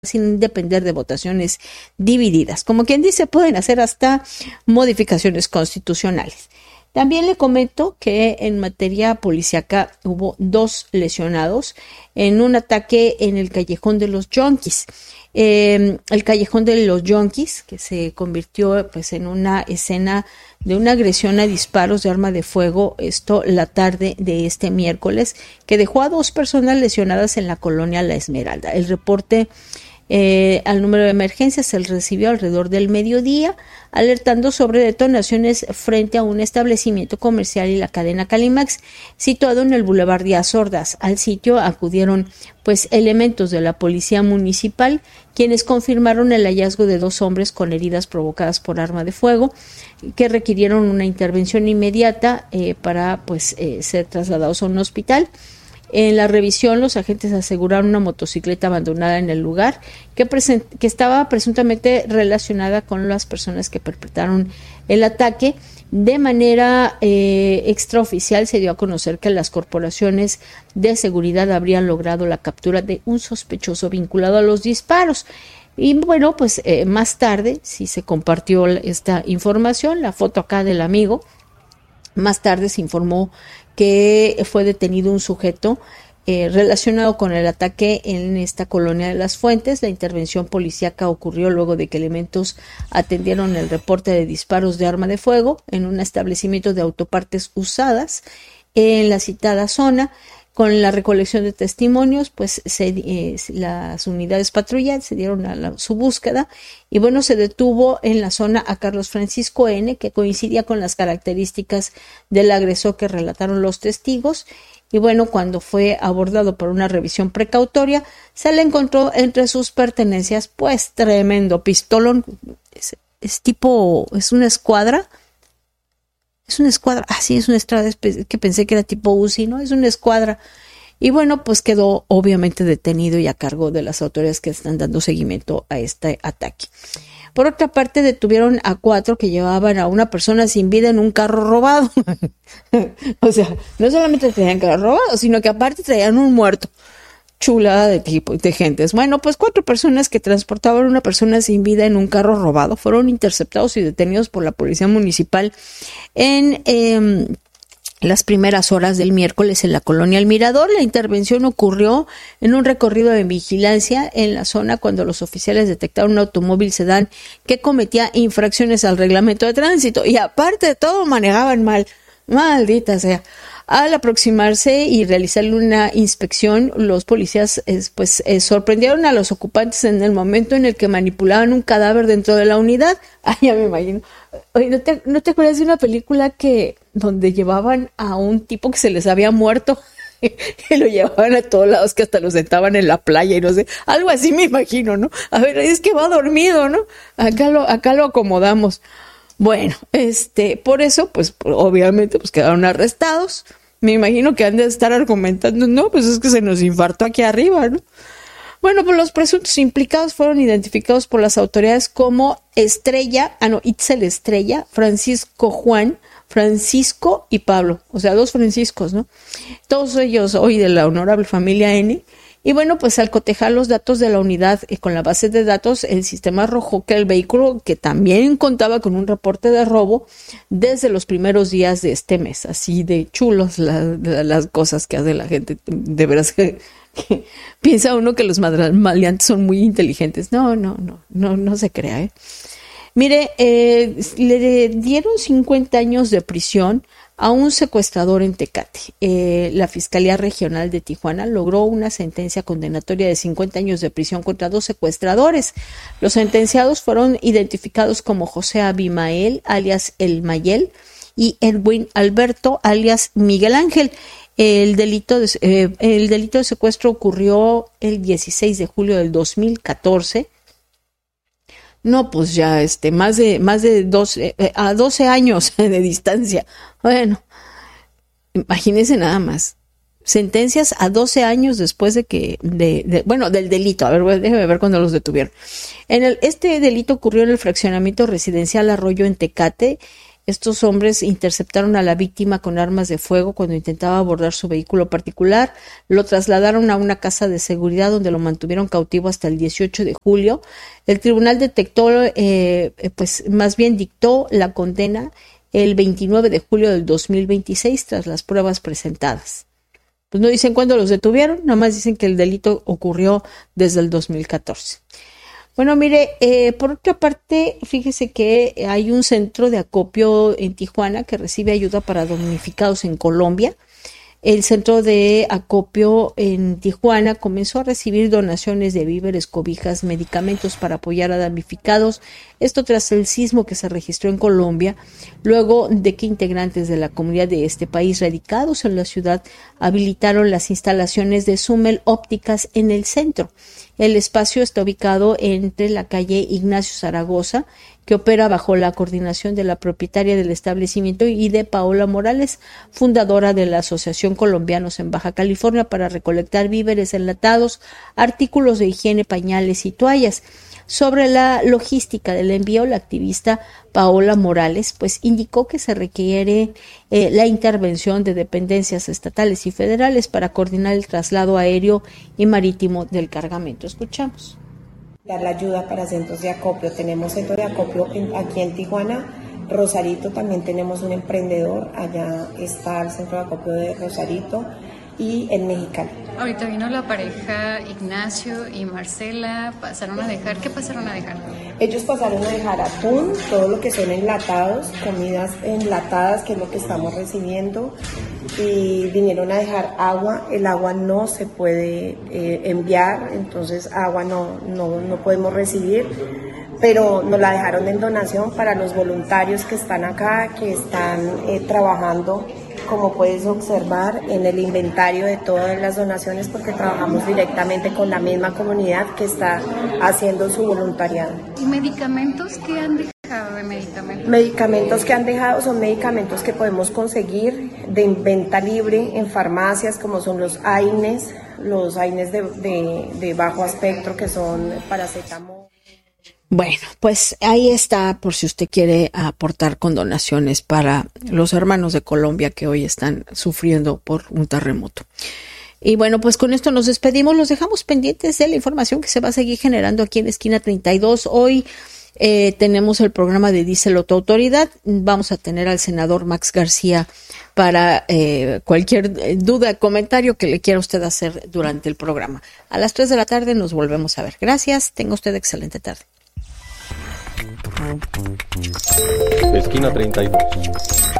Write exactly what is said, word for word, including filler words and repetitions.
sin depender de votaciones divididas. Como quien dice, pueden hacer hasta modificaciones constitucionales. También le comento que en materia policíaca hubo dos lesionados en un ataque en el Callejón de los Yonquis. Eh, el Callejón de los Yonquis, que se convirtió pues en una escena de una agresión a disparos de arma de fuego, esto la tarde de este miércoles, que dejó a dos personas lesionadas en la colonia La Esmeralda. El reporte Eh, al número de emergencias se recibió alrededor del mediodía, alertando sobre detonaciones frente a un establecimiento comercial y la cadena Calimax, situado en el Boulevard Díaz Ordaz. Al sitio acudieron pues elementos de la policía municipal, quienes confirmaron el hallazgo de dos hombres con heridas provocadas por arma de fuego, que requirieron una intervención inmediata eh, para pues eh, ser trasladados a un hospital. En la revisión, los agentes aseguraron una motocicleta abandonada en el lugar que, present- que estaba presuntamente relacionada con las personas que perpetraron el ataque. De manera eh, extraoficial se dio a conocer que las corporaciones de seguridad habrían logrado la captura de un sospechoso vinculado a los disparos. Y bueno, pues eh, más tarde sí se compartió esta información, la foto acá del amigo. Más tarde se informó que fue detenido un sujeto eh, relacionado con el ataque en esta colonia de Las Fuentes. La intervención policíaca ocurrió luego de que elementos atendieron el reporte de disparos de arma de fuego en un establecimiento de autopartes usadas en la citada zona. Con la recolección de testimonios, pues se, eh, las unidades patrullas se dieron a la, su búsqueda y bueno, se detuvo en la zona a Carlos Francisco N., que coincidía con las características del agresor que relataron los testigos. Y bueno, cuando fue abordado por una revisión precautoria, se le encontró entre sus pertenencias, pues tremendo pistolón. Es, es tipo, es una escuadra. Es una escuadra, ah sí, es una escuadra, que pensé que era tipo U C I, ¿no? Es una escuadra. Y bueno, pues quedó obviamente detenido y a cargo de las autoridades que están dando seguimiento a este ataque. Por otra parte, detuvieron a cuatro que llevaban a una persona sin vida en un carro robado. O sea, no solamente traían carro robado, sino que aparte traían un muerto. Chulada de tipo de gentes. Bueno, pues cuatro personas que transportaban a una persona sin vida en un carro robado fueron interceptados y detenidos por la policía municipal en eh, las primeras horas del miércoles en la colonia El Mirador. La intervención ocurrió en un recorrido de vigilancia en la zona cuando los oficiales detectaron un automóvil sedán que cometía infracciones al reglamento de tránsito y aparte de todo manejaban mal. Maldita sea. Al aproximarse y realizarle una inspección, los policías eh, pues eh, sorprendieron a los ocupantes en el momento en el que manipulaban un cadáver dentro de la unidad. Ay, ya me imagino. Oye, ¿no te, ¿no te acuerdas de una película que donde llevaban a un tipo que se les había muerto? Que lo llevaban a todos lados, que hasta lo sentaban en la playa y no sé, algo así me imagino, ¿no? A ver, es que va dormido, ¿no? Acá lo, acá lo acomodamos. Bueno, este, por eso, pues, obviamente, pues quedaron arrestados. Me imagino que han de estar argumentando, no, pues es que se nos infartó aquí arriba, ¿no? Bueno, pues los presuntos implicados fueron identificados por las autoridades como Estrella, ah no, Itzel Estrella, Francisco Juan, Francisco y Pablo, o sea, dos Franciscos, ¿no? Todos ellos hoy de la honorable familia N. Y bueno, pues al cotejar los datos de la unidad y con la base de datos, el sistema arrojó que el vehículo, que también contaba con un reporte de robo desde los primeros días de este mes. Así de chulos la, la, las cosas que hace la gente. De veras que, que piensa uno que los maleantes son muy inteligentes. No, no, no, no, no se crea, ¿eh? Mire, eh, le dieron cincuenta años de prisión a un secuestrador en Tecate. Eh, la Fiscalía Regional de Tijuana logró una sentencia condenatoria de cincuenta años de prisión contra dos secuestradores. Los sentenciados fueron identificados como José Abimael, alias El Mayel, y Edwin Alberto, alias Miguel Ángel. El delito de, eh, el delito de secuestro ocurrió el dieciséis de julio del dos mil catorce. No, pues ya, este, más de, más de doce, eh, a doce años de distancia. Bueno, imagínense nada más. Sentencias a doce años después de que, de, de bueno, del delito. A ver, déjeme ver cuándo los detuvieron. En el, este delito ocurrió en el fraccionamiento residencial Arroyo en Tecate. Estos hombres interceptaron a la víctima con armas de fuego cuando intentaba abordar su vehículo particular, lo trasladaron a una casa de seguridad donde lo mantuvieron cautivo hasta el dieciocho de julio. El tribunal detectó, eh, pues más bien dictó la condena el veintinueve de julio del dos mil veintiséis tras las pruebas presentadas. Pues no dicen cuándo los detuvieron, nada más dicen que el delito ocurrió desde el dos mil catorce. Bueno, mire, eh, por otra parte, fíjese que hay un centro de acopio en Tijuana que recibe ayuda para damnificados en Colombia. El centro de acopio en Tijuana comenzó a recibir donaciones de víveres, cobijas, medicamentos para apoyar a damnificados. Esto tras el sismo que se registró en Colombia, luego de que integrantes de la comunidad de este país radicados en la ciudad habilitaron las instalaciones de Summel Ópticas en el centro. El espacio está ubicado entre la calle Ignacio Zaragoza, que opera bajo la coordinación de la propietaria del establecimiento, y de Paola Morales, fundadora de la Asociación Colombianos en Baja California, para recolectar víveres enlatados, artículos de higiene, pañales y toallas. Sobre la logística del envío, la activista Paola Morales pues indicó que se requiere eh, la intervención de dependencias estatales y federales para coordinar el traslado aéreo y marítimo del cargamento. Escuchamos. Dar la ayuda para centros de acopio. Tenemos centro de acopio en, aquí en Tijuana, Rosarito, también tenemos un emprendedor, allá está el centro de acopio de Rosarito, y en Mexicali. Ahorita vino la pareja Ignacio y Marcela, pasaron a dejar, ¿qué pasaron a dejar? Ellos pasaron a dejar atún, todo lo que son enlatados, comidas enlatadas, que es lo que estamos recibiendo, y vinieron a dejar agua. El agua no se puede eh, enviar, entonces agua no, no, no podemos recibir, pero nos la dejaron en donación para los voluntarios que están acá, que están eh, trabajando, como puedes observar, en el inventario de todas las donaciones, porque trabajamos directamente con la misma comunidad que está haciendo su voluntariado. ¿Y medicamentos qué han dejado de medicamentos? Medicamentos que han dejado son medicamentos que podemos conseguir de venta libre en farmacias, como son los AINES, los AINES de, de, de bajo espectro, que son paracetamol. Bueno, pues ahí está, por si usted quiere aportar con donaciones para los hermanos de Colombia que hoy están sufriendo por un terremoto. Y bueno, pues con esto nos despedimos, los dejamos pendientes de la información que se va a seguir generando aquí en Esquina treinta y dos. Hoy eh, tenemos el programa de Díselo tu autoridad, vamos a tener al senador Max García para eh, cualquier duda, comentario que le quiera usted hacer durante el programa. A las tres de la tarde nos volvemos a ver. Gracias, tenga usted excelente tarde. Esquina treinta y dos.